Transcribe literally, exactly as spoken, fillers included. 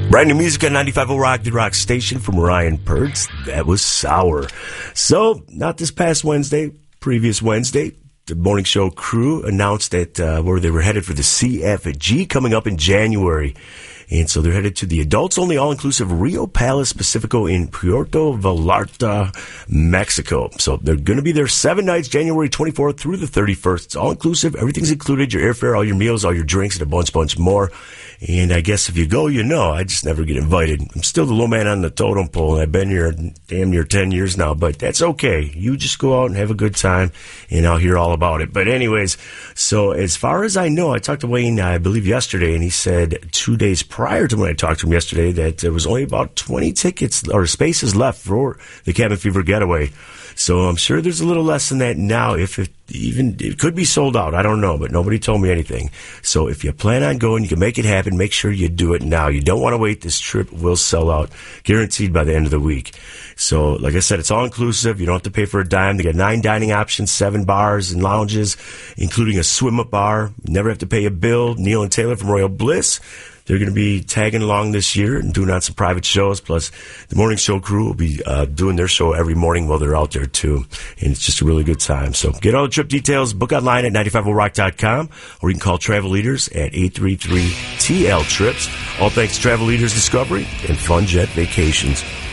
Brand new music on ninety-five point oh Rock, the Rock Station from Ryan Pertz. That was Sour. So, not this past Wednesday, previous Wednesday, the morning show crew announced that uh, where they were headed for the C F G coming up in January. And so they're headed to the adults-only all-inclusive Rio Palace Pacifico in Puerto Vallarta, Mexico. So they're going to be there seven nights, January twenty-fourth through the thirty-first. It's all-inclusive. Everything's included, your airfare, all your meals, all your drinks, and a bunch, bunch more. And I guess if you go, you know. I just never get invited. I'm still the low man on the totem pole, and I've been here damn near ten years now, but that's okay. You just go out and have a good time, and I'll hear all about it. But anyways, so as far as I know, I talked to Wayne, I believe, yesterday, and he said two days prior to when I talked to him yesterday that there was only about twenty tickets or spaces left for the Cabin Fever Getaway. So I'm sure there's a little less than that now. If it even, it could be sold out. I don't know, but nobody told me anything. So if you plan on going, you can make it happen. Make sure you do it now. You don't want to wait. This trip will sell out, guaranteed by the end of the week. So like I said, it's all inclusive. You don't have to pay for a dime. They got nine dining options, seven bars and lounges, including a swim-up bar. You never have to pay a bill. Neil and Taylor from Royal Bliss, they're going to be tagging along this year and doing on some private shows. Plus, the morning show crew will be uh, doing their show every morning while they're out there, too. And it's just a really good time. So get all the trip details. Book online at ninety-five oh rock dot com, or you can call Travel Leaders at eight three three T L Trips. All thanks to Travel Leaders Discovery and Fun Jet Vacations.